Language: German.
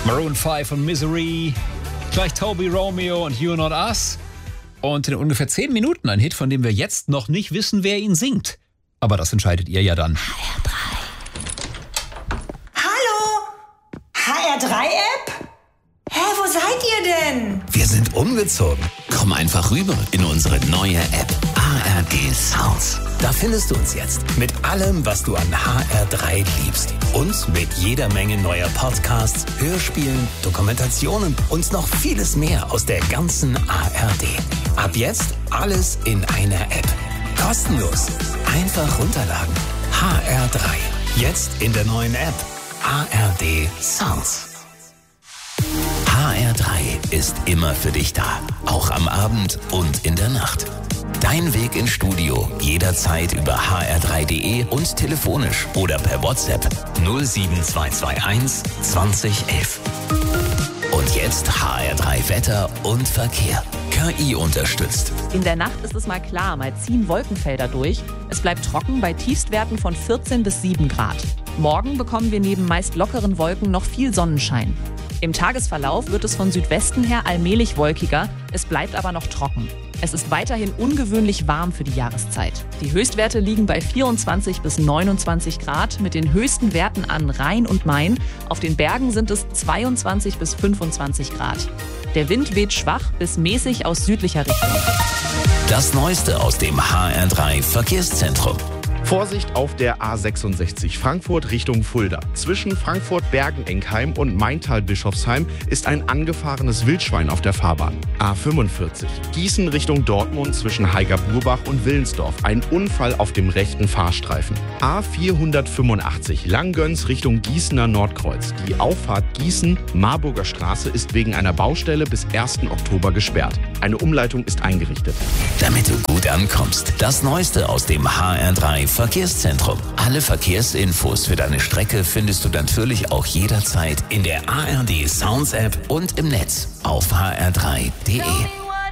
Maroon 5 und Misery. Gleich Toby Romeo und You Not Us. Und in ungefähr 10 Minuten ein Hit, von dem wir jetzt noch nicht wissen, wer ihn singt. Aber das entscheidet ihr ja dann. HR3. Hallo? HR3-App? Hä, wo seid ihr denn? Wir sind umgezogen. Komm einfach rüber in unsere neue App ARD Sounds. Da findest du uns jetzt mit allem, was du an HR3 liebst. Und mit jeder Menge neuer Podcasts, Hörspielen, Dokumentationen und noch vieles mehr aus der ganzen ARD. Ab jetzt alles in einer App. Kostenlos. Einfach runterladen. HR3. Jetzt in der neuen App ARD Sounds. HR3 ist immer für dich da. Auch am Abend und in der Nacht. Dein Weg ins Studio jederzeit über hr3.de und telefonisch oder per WhatsApp 07221 2011. Und jetzt HR3 Wetter und Verkehr. KI unterstützt. In der Nacht ist es mal klar, mal ziehen Wolkenfelder durch. Es bleibt trocken bei Tiefstwerten von 14 bis 7 Grad. Morgen bekommen wir neben meist lockeren Wolken noch viel Sonnenschein. Im Tagesverlauf wird es von Südwesten her allmählich wolkiger, es bleibt aber noch trocken. Es ist weiterhin ungewöhnlich warm für die Jahreszeit. Die Höchstwerte liegen bei 24 bis 29 Grad mit den höchsten Werten an Rhein und Main. Auf den Bergen sind es 22 bis 25 Grad. Der Wind weht schwach bis mäßig aus südlicher Richtung. Das Neueste aus dem HR3 Verkehrszentrum. Vorsicht auf der A66 Frankfurt Richtung Fulda. Zwischen Frankfurt-Bergen-Enkheim und Maintal-Bischofsheim ist ein angefahrenes Wildschwein auf der Fahrbahn. A45 Gießen Richtung Dortmund zwischen Heiger-Burbach und Willensdorf. Ein Unfall auf dem rechten Fahrstreifen. A485 Langgöns Richtung Gießener Nordkreuz. Die Auffahrt Gießen-Marburger Straße ist wegen einer Baustelle bis 1. Oktober gesperrt. Eine Umleitung ist eingerichtet. Damit du gut ankommst, das Neueste aus dem HR3 Verkehrszentrum. Alle Verkehrsinfos für deine Strecke findest du natürlich auch jederzeit in der ARD Sounds App und im Netz auf hr3.de.